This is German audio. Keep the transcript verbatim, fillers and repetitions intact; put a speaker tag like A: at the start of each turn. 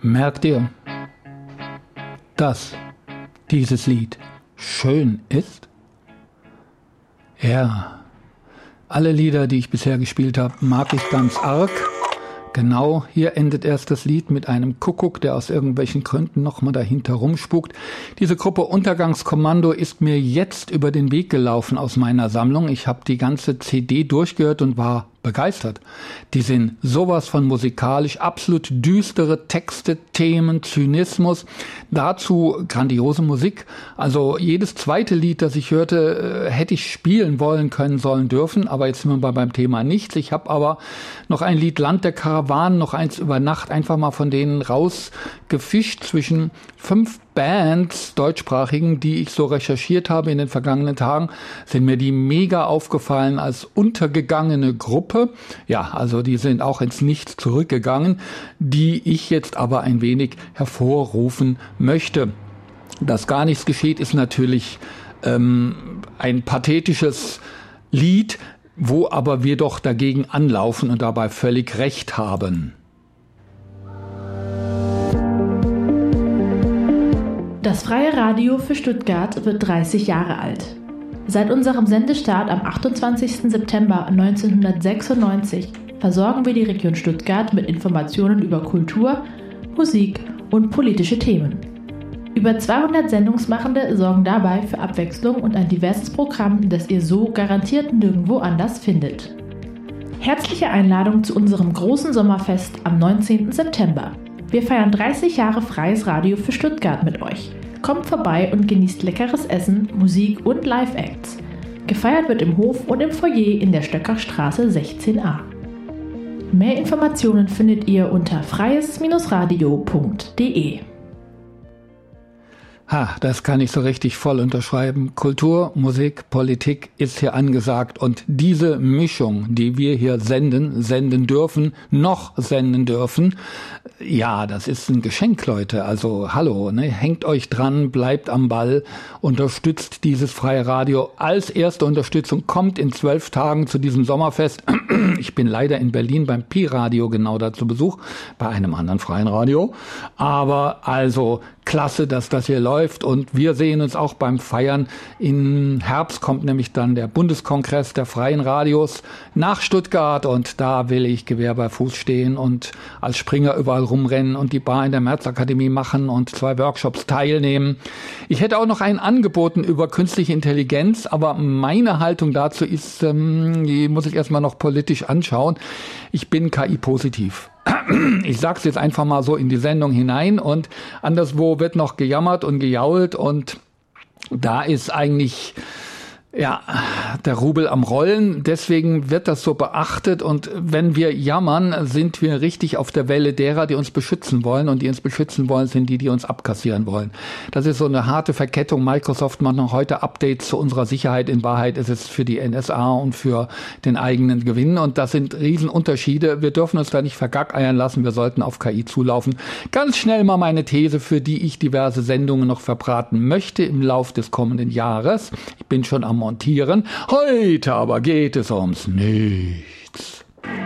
A: Merkt ihr, dass dieses Lied schön ist? Ja, alle Lieder, die ich bisher gespielt habe, mag ich ganz arg. Genau, hier endet erst das Lied mit einem Kuckuck, der aus irgendwelchen Gründen nochmal dahinter rumspukt. Diese Gruppe Untergangskommando ist mir jetzt über den Weg gelaufen aus meiner Sammlung. Ich habe die ganze C D durchgehört und war begeistert. Die sind sowas von musikalisch, absolut düstere Texte, Themen, Zynismus, dazu grandiose Musik. Also jedes zweite Lied, das ich hörte, hätte ich spielen wollen, können, sollen, dürfen, aber jetzt sind wir beim Thema nichts. Ich habe aber noch ein Lied Land der Karawanen, noch eins über Nacht, einfach mal von denen rausgefischt zwischen fünf Bands, deutschsprachigen, die ich so recherchiert habe in den vergangenen Tagen, sind mir die mega aufgefallen als untergegangene Gruppe. Ja, also die sind auch ins Nichts zurückgegangen, die ich jetzt aber ein wenig hervorrufen möchte. Dass gar nichts geschieht, ist natürlich ähm, ein pathetisches Lied, wo aber wir doch dagegen anlaufen und dabei völlig recht haben.
B: Das Freie Radio für Stuttgart wird dreißig Jahre alt. Seit unserem Sendestart am achtundzwanzigsten September neunzehnhundertsechsundneunzig versorgen wir die Region Stuttgart mit Informationen über Kultur, Musik und politische Themen. Über zweihundert Sendungsmachende sorgen dabei für Abwechslung und ein diverses Programm, das ihr so garantiert nirgendwo anders findet. Herzliche Einladung zu unserem großen Sommerfest am neunzehnten September. Wir feiern dreißig Jahre Freies Radio für Stuttgart mit euch. Kommt vorbei und genießt leckeres Essen, Musik und Live-Acts. Gefeiert wird im Hof und im Foyer in der Stöckerstraße sechzehn a. Mehr Informationen findet ihr unter freies radio punkt de.
A: Ha, das kann ich so richtig voll unterschreiben. Kultur, Musik, Politik ist hier angesagt und diese Mischung, die wir hier senden, senden dürfen, noch senden dürfen, ja, das ist ein Geschenk, Leute. Also hallo, ne? Hängt euch dran, bleibt am Ball, unterstützt dieses freie Radio. Als erste Unterstützung kommt in zwölf Tagen zu diesem Sommerfest. Ich bin leider in Berlin beim Pi-Radio genau da zu Besuch, bei einem anderen freien Radio. Aber also klasse, dass das hier läuft und wir sehen uns auch beim Feiern. Im Herbst kommt nämlich dann der Bundeskongress der freien Radios nach Stuttgart und da will ich Gewehr bei Fuß stehen und als Springer überall rumrennen und die Bar in der Märzakademie machen und zwei Workshops teilnehmen. Ich hätte auch noch einen angeboten über künstliche Intelligenz, aber meine Haltung dazu ist, ähm, die muss ich erstmal noch politisch anschauen. Ich bin K I-positiv. Ich sag's jetzt einfach mal so in die Sendung hinein und anderswo wird noch gejammert und gejault und da ist eigentlich ja der Rubel am Rollen. Deswegen wird das so beachtet und wenn wir jammern, sind wir richtig auf der Welle derer, die uns beschützen wollen und die uns beschützen wollen, sind die, die uns abkassieren wollen. Das ist so eine harte Verkettung. Microsoft macht noch heute Updates zu unserer Sicherheit. In Wahrheit ist es für die N S A und für den eigenen Gewinn und das sind Riesenunterschiede. Wir dürfen uns da nicht vergackeiern lassen. Wir sollten auf K I zulaufen. Ganz schnell mal meine These, für die ich diverse Sendungen noch verbraten möchte im Lauf des kommenden Jahres. Ich bin schon am Montieren. Heute aber geht es ums Nichts.